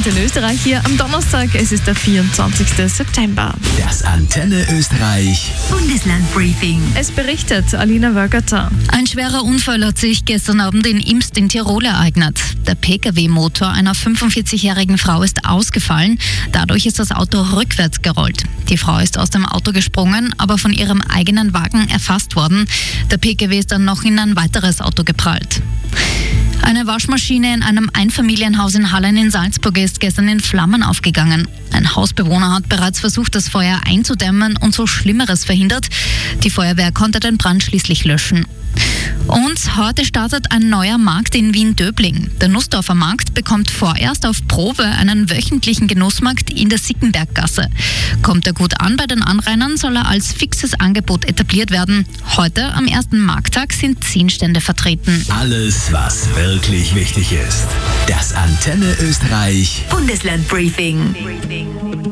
Antenne Österreich hier am Donnerstag. Es ist der 24. September. Das Antenne Österreich Bundeslandbriefing. Es berichtet Alina Wörgerter. Ein schwerer Unfall hat sich gestern Abend in Imst in Tirol ereignet. Der Pkw-Motor einer 45-jährigen Frau ist ausgefallen. Dadurch ist das Auto rückwärts gerollt. Die Frau ist aus dem Auto gesprungen, aber von ihrem eigenen Wagen erfasst worden. Der Pkw ist dann noch in ein weiteres Auto geprallt. Eine Waschmaschine in einem Einfamilienhaus in Hallein in Salzburg ist gestern in Flammen aufgegangen. Ein Hausbewohner hat bereits versucht, das Feuer einzudämmen und so Schlimmeres verhindert. Die Feuerwehr konnte den Brand schließlich löschen. Und heute startet ein neuer Markt in Wien-Döbling. Der Nussdorfer Markt bekommt vorerst auf Probe einen wöchentlichen Genussmarkt in der Sickenberggasse. Kommt er gut an bei den Anrainern, soll er als fixes Angebot etabliert werden. Heute, am ersten Markttag, sind 10 Stände vertreten. Alles, was wirklich wichtig ist. Das Antenne Österreich Bundeslandbriefing.